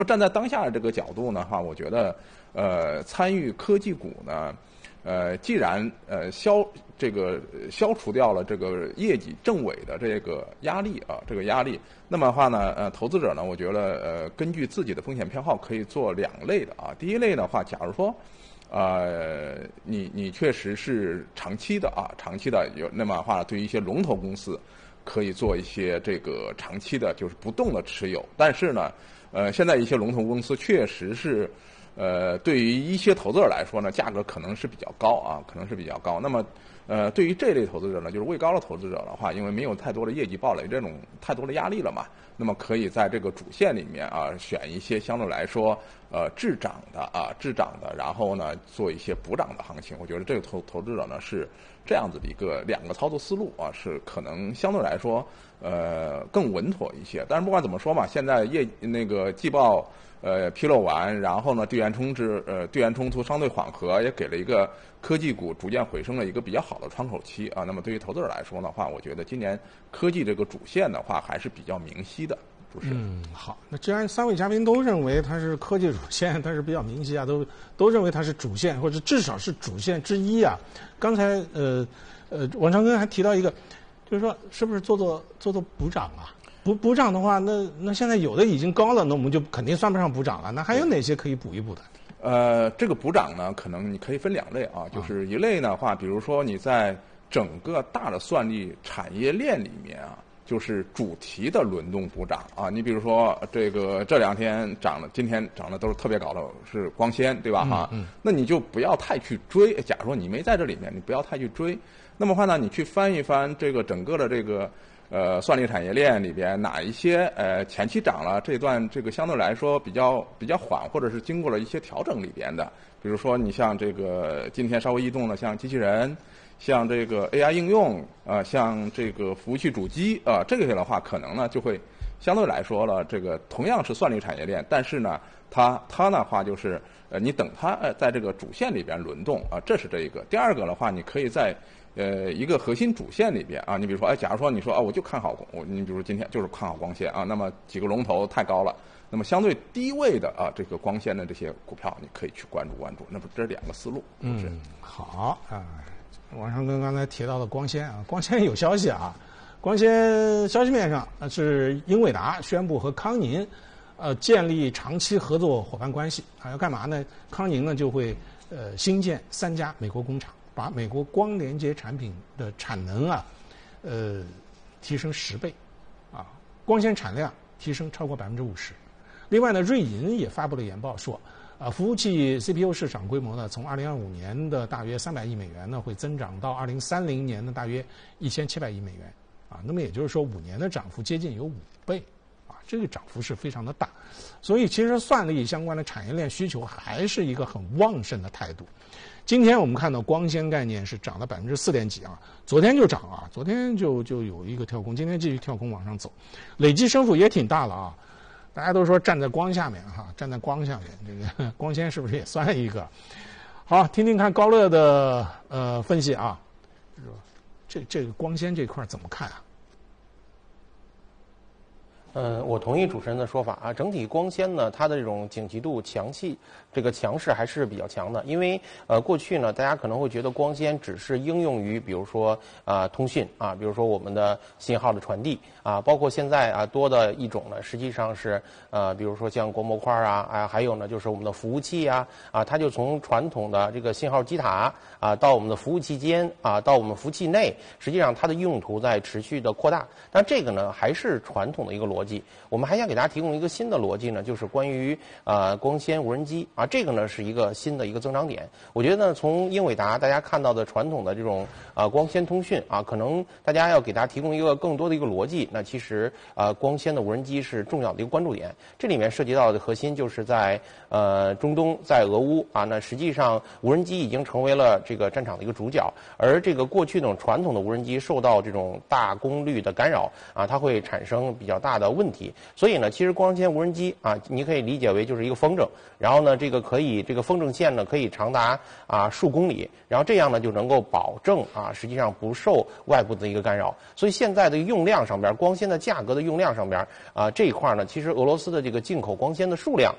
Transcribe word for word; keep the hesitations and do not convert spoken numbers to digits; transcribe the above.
站在当下的这个角度呢，哈，我觉得，呃，参与科技股呢，呃，既然呃消这个消除掉了这个业绩正尾的这个压力啊，这个压力，那么的话呢，呃，投资者呢，我觉得呃，根据自己的风险偏好可以做两类的啊。第一类的话，假如说，呃，你你确实是长期的啊，长期的有那么的话，对于一些龙头公司，可以做一些这个长期的，就是不动的持有，但是呢。呃，现在一些龙头公司确实是，呃，对于一些投资者来说呢，价格可能是比较高啊，可能是比较高。那么，呃，对于这类投资者呢，就是位高的投资者的话，因为没有太多的业绩暴雷这种太多的压力了嘛，那么可以在这个主线里面啊，选一些相对来说呃滞涨的啊，滞涨的，然后呢做一些补涨的行情。我觉得这个投投资者呢是这样子的一个两个操作思路啊，是可能相对来说。呃，更稳妥一些。但是不管怎么说嘛，现在业那个季报呃披露完，然后呢，地缘冲突呃地缘冲突相对缓和，也给了一个科技股逐渐回升的一个比较好的窗口期啊。那么对于投资者来说的话，我觉得今年科技这个主线的话还是比较明晰的。主持人， 嗯，好，那既然三位嘉宾都认为它是科技主线，它是比较明晰啊，都都认为它是主线，或者至少是主线之一啊。刚才呃呃，王长庚还提到一个。就是说，是不是做做做做补涨啊？补补涨的话，那那现在有的已经高了，那我们就肯定算不上补涨了。那还有哪些可以补一补的？ 呃，这个补涨呢，可能你可以分两类啊，就是一类的话，比如说你在整个大的算力产业链里面啊，就是主题的轮动补涨啊。你比如说这个这两天涨了，今天涨的都是特别高的，是光纤，对吧？哈、嗯嗯，那你就不要太去追。假如说你没在这里面，你不要太去追。那么话呢，你去翻一翻这个整个的这个呃算力产业链里边哪一些呃前期涨了，这段这个相对来说比较比较缓，或者是经过了一些调整里边的，比如说你像这个今天稍微异动的，像机器人，像这个 A I 应用啊、呃，像这个服务器主机啊、呃，这个些的话可能呢就会相对来说了，这个同样是算力产业链，但是呢它它的话就是呃你等它呃在这个主线里边轮动啊、呃，这是这一个。第二个的话，你可以在呃，一个核心主线里边啊，你比如说，哎，假如说你说啊，我就看好我，你比如说今天就是看好光纤啊，那么几个龙头太高了，那么相对低位的啊，这个光纤的这些股票，你可以去关注关注。那么这是两个思路。 嗯，好啊，王长庚刚才提到的光纤啊，光纤有消息啊，光纤消息面上是英伟达宣布和康宁呃建立长期合作伙伴关系啊，要干嘛呢？康宁呢就会呃新建三家美国工厂。把美国光连接产品的产能啊，呃，提升十倍，啊，光纤产量提升超过百分之五十。另外呢，瑞银也发布了研报说，啊，服务器 C P U 市场规模呢，从二零二五年的大约三百亿美元呢，会增长到二零三零年的大约一千七百亿美元，啊，那么也就是说五年的涨幅接近有五倍，啊，这个涨幅是非常的大。所以其实算力相关的产业链需求还是一个很旺盛的态度。今天我们看到光纤概念是涨了百分之四点几啊，昨天就涨啊，昨天就就有一个跳空，今天继续跳空往上走，累计升幅也挺大了啊。大家都说站在光下面哈，站在光下面，这个光纤是不是也算一个？好，听听看高乐的呃分析啊，这这个光纤这块怎么看啊？ 嗯，我同意主持人的说法啊。整体光纤呢，它的这种景气度、强气，这个强势还是比较强的。因为呃，过去呢，大家可能会觉得光纤只是应用于，比如说啊、呃、通讯啊，比如说我们的信号的传递啊，包括现在啊多的一种呢，实际上是呃，比如说像光模块啊，啊，还有呢就是我们的服务器啊，啊，它就从传统的这个信号基塔啊，到我们的服务器间啊，到我们服务器内，实际上它的用途在持续的扩大。但这个呢，还是传统的一个逻辑。逻辑，我们还想给大家提供一个新的逻辑呢，就是关于呃光纤无人机啊，这个呢是一个新的一个增长点。我觉得呢，从英伟达大家看到的传统的这种呃光纤通讯啊，可能大家要给大家提供一个更多的一个逻辑。那其实呃光纤的无人机是重要的一个关注点，这里面涉及到的核心就是在呃中东，在俄乌啊，那实际上无人机已经成为了这个战场的一个主角，而这个过去那种传统的无人机受到这种大功率的干扰啊，它会产生比较大的问题。所以呢，其实光纤无人机啊，你可以理解为就是一个风筝，然后呢，这个可以这个风筝线呢可以长达啊数公里，然后这样呢就能够保证啊实际上不受外部的一个干扰。所以现在的用量上边，光纤的价格的用量上边啊这一块呢，其实俄罗斯的这个进口光纤的数量